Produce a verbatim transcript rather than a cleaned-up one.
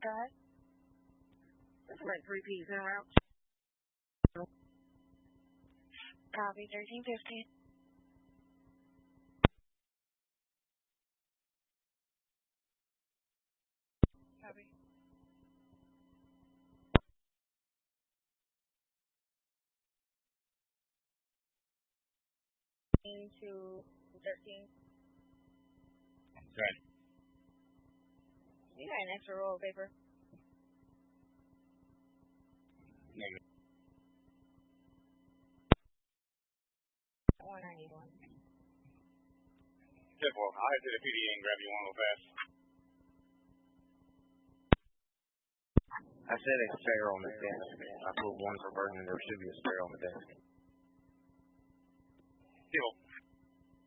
Go ahead. Like three P's in route. Copy, thirteen fifteen. Copy. To thirteen. Right. You got an extra roll of paper. Negative. one ninety-one. Simple. I'll head to the P D A and grab you one real fast. I said a spare on the desk. I put one for Vernon. There should be a spare on the desk. Simple.